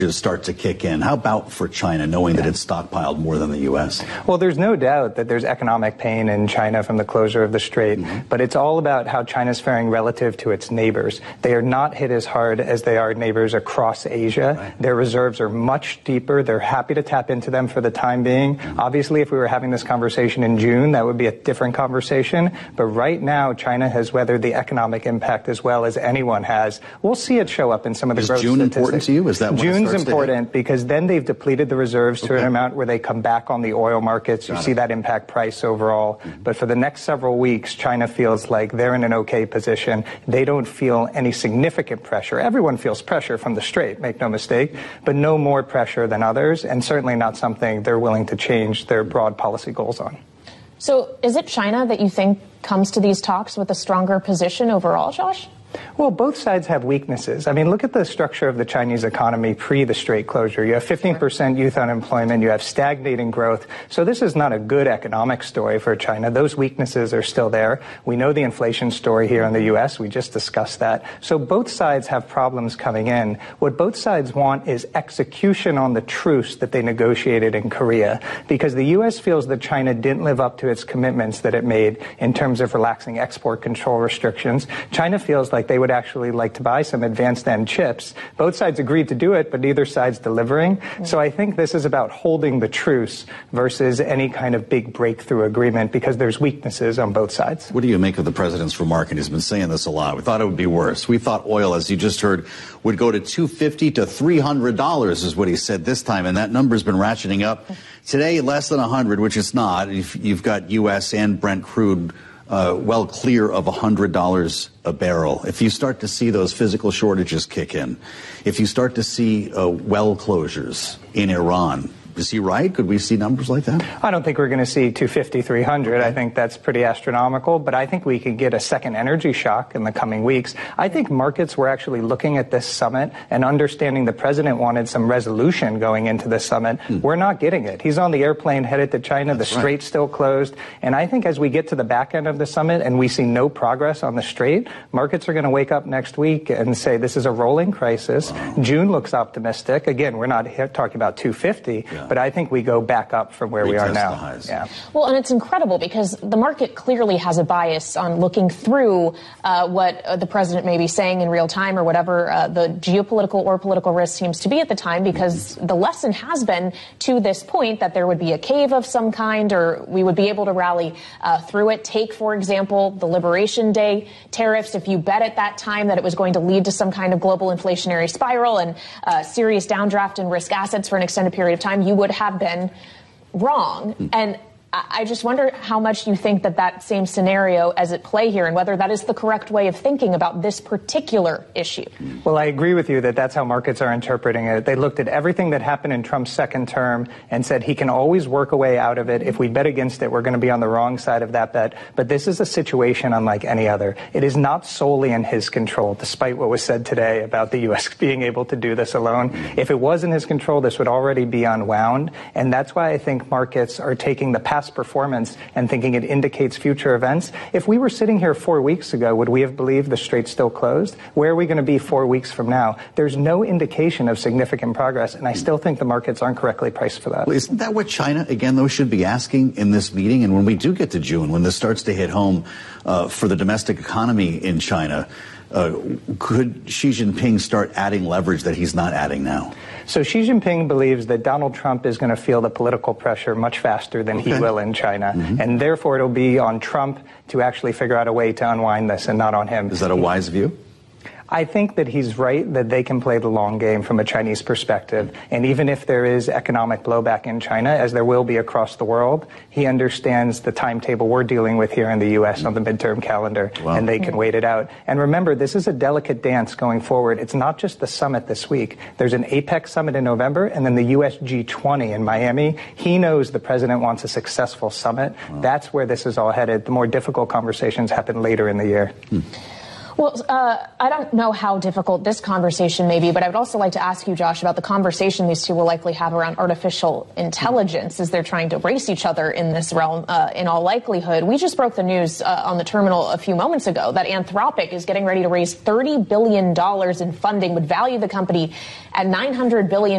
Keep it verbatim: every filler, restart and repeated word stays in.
start to kick in. How about for China, knowing that it's stockpiled more than the U S? Well, there's no doubt that there's economic pain in China from the closure of the Strait, mm-hmm. but it's all about how China's faring relative to its neighbors. They are not hit as hard as they are neighbors across Asia. Right. Their reserves are much deeper. They're happy to tap into them for the time being. Mm-hmm. Obviously, if we were having this conversation in June, that would be a different conversation. But right now, China has weathered the economic impact as well as anyone has. We'll see it show up in some of the Is growth June statistics. Important to you? Is that when June's it important because then they've depleted the reserves to okay. an amount where they come back on the oil markets. You Got see it. that impact price overall. Mm-hmm. But for the next several weeks, China feels like they're in an okay position. They don't feel any significant pressure. Everyone feels pressure from the Strait, make no mistake, but no more pressure than others, and certainly not something they're willing to change their broad policy goals on. So is it China that you think comes to these talks with a stronger position overall, Josh? Well, both sides have weaknesses. I mean, look at the structure of the Chinese economy pre the Strait closure. You have fifteen percent youth unemployment. You have stagnating growth. So this is not a good economic story for China. Those weaknesses are still there. We know the inflation story here in the U S. We just discussed that. So both sides have problems coming in. What both sides want is execution on the truce that they negotiated in Korea, because the U S feels that China didn't live up to its commitments that it made in terms of relaxing export control restrictions. China feels like they would actually like to buy some advanced end chips. Both sides agreed to do it, but neither side's delivering. Mm-hmm. So I think this is about holding the truce versus any kind of big breakthrough agreement, because there's weaknesses on both sides. What do you make of the president's remark? And he's been saying this a lot. We thought it would be worse. We thought oil, as you just heard, would go to two hundred fifty to three hundred dollars is what he said this time. And that number's been ratcheting up. Today, less than one hundred, which it's not. You've got U S and Brent crude Uh, well clear of one hundred dollars a barrel. If you start to see those physical shortages kick in, if you start to see uh, well closures in Iran, is he right? Could we see numbers like that? I don't think we're going to see two fifty, three hundred. I think that's pretty astronomical, but I think we could get a second energy shock in the coming weeks. I think markets were actually looking at this summit and understanding the president wanted some resolution going into this summit. Hmm. We're not getting it. He's on the airplane headed to China. That's the Strait's right. still closed. And I think as we get to the back end of the summit and we see no progress on the Strait, markets are going to wake up next week and say this is a rolling crisis. Wow. June looks optimistic. Again, we're not here talking about two fifty. Yeah. But I think we go back up from where we are now. Yeah. Well, and it's incredible because the market clearly has a bias on looking through uh, what uh, the president may be saying in real time or whatever uh, the geopolitical or political risk seems to be at the time, because the lesson has been to this point that there would be a cave of some kind or we would be able to rally uh, through it. Take, for example, the Liberation Day tariffs. If you bet at that time that it was going to lead to some kind of global inflationary spiral and uh, serious downdraft in risk assets for an extended period of time, you would have been wrong. Mm. And I just wonder how much you think that that same scenario is at play here and whether that is the correct way of thinking about this particular issue. Well, I agree with you that that's how markets are interpreting it. They looked at everything that happened in Trump's second term and said he can always work a way out of it. If we bet against it, we're going to be on the wrong side of that bet. But this is a situation unlike any other. It is not solely in his control, despite what was said today about the U S being able to do this alone. If it was in his control, this would already be unwound. And that's why I think markets are taking the past performance and thinking it indicates future events. If we were sitting here four weeks ago, would we have believed the Strait's still closed? Where are we going to be four weeks from now? There's no indication of significant progress, and I still think the markets aren't correctly priced for that. Well, isn't that what China, again, though, should be asking in this meeting? And when we do get to June, when this starts to hit home uh, for the domestic economy in China, uh, could Xi Jinping start adding leverage that he's not adding now? So Xi Jinping believes that Donald Trump is going to feel the political pressure much faster than okay. he will in China. Mm-hmm. And therefore, it'll be on Trump to actually figure out a way to unwind this and not on him. Is that a wise view? I think that he's right that they can play the long game from a Chinese perspective. And even if there is economic blowback in China, as there will be across the world, he understands the timetable we're dealing with here in the U S on the midterm calendar, wow. and they can wait it out. And remember, this is a delicate dance going forward. It's not just the summit this week. There's an APEC summit in November and then the U S G twenty in Miami. He knows the president wants a successful summit. Wow. That's where this is all headed. The more difficult conversations happen later in the year. Hmm. Well, uh, I don't know how difficult this conversation may be, but I would also like to ask you, Josh, about the conversation these two will likely have around artificial intelligence as they're trying to race each other in this realm, uh, in all likelihood. We just broke the news uh, on the terminal a few moments ago that Anthropic is getting ready to raise thirty billion dollars in funding, would value the company at nine hundred billion dollars.